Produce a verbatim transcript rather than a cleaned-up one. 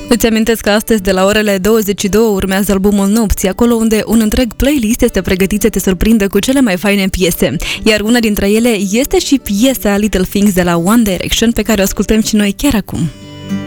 Îți amintesc că astăzi de la orele douăzeci și două urmează albumul Nopții, acolo unde un întreg playlist este pregătit să te surprindă cu cele mai faine piese. Iar una dintre ele este și piesa Little Things de la One Direction, pe care o ascultăm și noi chiar acum.